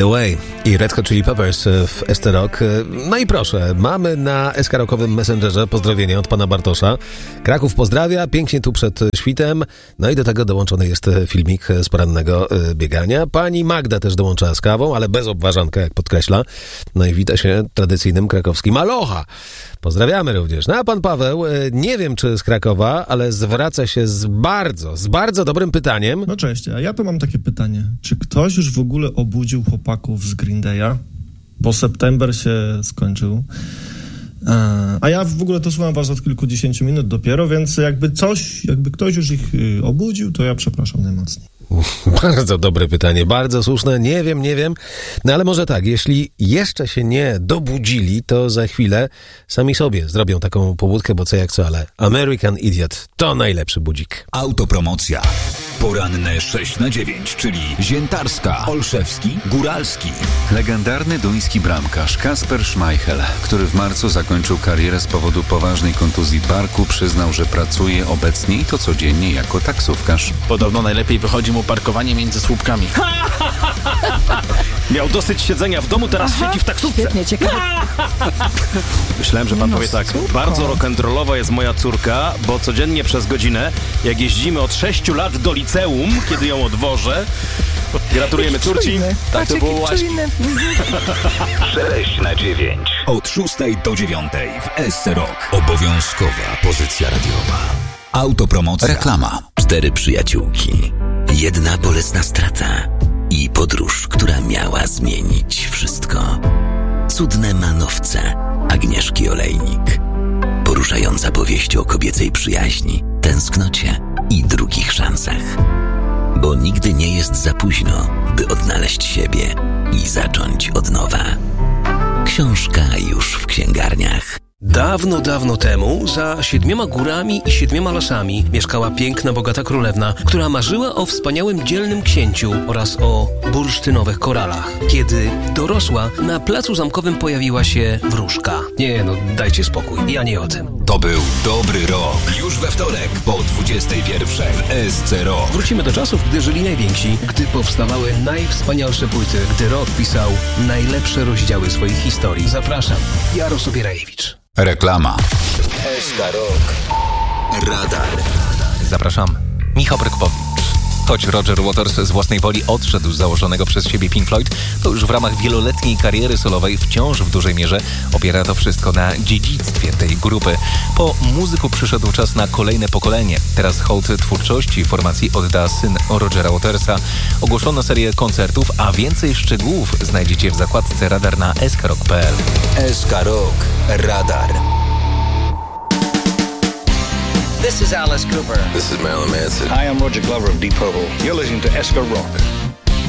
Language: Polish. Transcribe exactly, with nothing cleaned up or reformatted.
The Way i Red Hot Chili Peppers w S T Rock. No i proszę, mamy na S K Rockowym Messengerze pozdrowienie od pana Bartosza. Kraków pozdrawia, pięknie tu przed świtem. No i do tego dołączony jest filmik z porannego biegania. Pani Magda też dołącza z kawą, ale bez obwarzanka, jak podkreśla. No i wita się tradycyjnym krakowskim aloha. Pozdrawiamy również. No a pan Paweł, nie wiem czy z Krakowa, ale zwraca się z bardzo, z bardzo dobrym pytaniem. No cześć, a ja to mam takie pytanie. Czy ktoś już w ogóle obudził chłopaków z Green Day'a? Bo september się skończył. A ja w ogóle to słucham was od kilkudziesięciu minut dopiero, więc jakby coś, jakby ktoś już ich obudził, to ja przepraszam najmocniej. Bardzo dobre pytanie, bardzo słuszne. Nie wiem, nie wiem. No ale może tak, jeśli jeszcze się nie dobudzili, to za chwilę sami sobie zrobią taką pobudkę, bo co jak co, ale American Idiot to najlepszy budzik. Autopromocja. Poranne sześć na dziewięć, czyli Ziętarska, Olszewski, Góralski. Legendarny duński bramkarz Kasper Schmeichel, który w marcu zakończył karierę z powodu poważnej kontuzji barku, przyznał, że pracuje obecnie i to codziennie jako taksówkarz. Podobno najlepiej wychodzi mu parkowanie między słupkami. Miał dosyć siedzenia w domu, teraz Aha, siedzi w taksówce. Świetnie, ciekawe. Myślałem, że pan no, powie tak, córko. Bardzo rock'n'rollowa jest moja córka, bo codziennie przez godzinę, jak jeździmy od sześciu lat do liceum, kiedy ją odwożę, gratulujemy córci. Tak to było właśnie. sześć na dziewięć. Od szóstej do dziewiątej w S C Rock. Obowiązkowa pozycja radiowa. Autopromocja. Reklama. Cztery przyjaciółki. Jedna bolesna strata. I podróż, która miała zmienić wszystko. Cudne manowce Agnieszki Olejnik. Poruszająca powieść o kobiecej przyjaźni, tęsknocie i drugich szansach. Bo nigdy nie jest za późno, by odnaleźć siebie i zacząć od nowa. Książka już w księgarniach. Dawno, dawno temu, za siedmioma górami i siedmioma lasami mieszkała piękna, bogata królewna, która marzyła o wspaniałym, dzielnym księciu oraz o bursztynowych koralach. Kiedy dorosła, na placu zamkowym pojawiła się wróżka. Nie, no dajcie spokój, ja nie o tym. To był dobry rok. Już we wtorek po dwudziestej pierwszej w S C Rock. Wrócimy do czasów, gdy żyli najwięksi, gdy powstawały najwspanialsze płyty, gdy rock pisał najlepsze rozdziały swoich historii. Zapraszam, Jarosz Obierajewicz. Reklama. S K Rock. Radar. Zapraszam. Michał Brykowicz. Choć Roger Waters z własnej woli odszedł z założonego przez siebie Pink Floyd, to już w ramach wieloletniej kariery solowej wciąż w dużej mierze opiera to wszystko na dziedzictwie tej grupy. Po muzyku przyszedł czas na kolejne pokolenie. Teraz hołd twórczości formacji odda syn Rogera Watersa. Ogłoszono serię koncertów, a więcej szczegółów znajdziecie w zakładce Radar na s k rock kropka p l. S K Rock. Radar. This is Alice Cooper. This is Marilyn Manson. Hi, I'm Roger Glover of Deep Purple. You're listening to S K Rock.